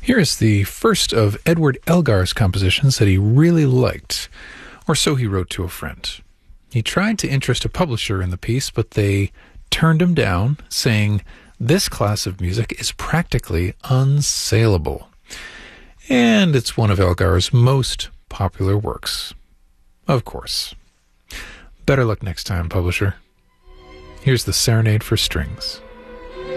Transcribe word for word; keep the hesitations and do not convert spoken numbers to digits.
Here is the first of Edward Elgar's compositions that he really liked, or so he wrote to a friend. He tried to interest a publisher in the piece, but they turned him down, saying, "This class of music is practically unsaleable." And it's one of Elgar's most popular works. Of course. Better luck next time, publisher. Here's the Serenade for Strings.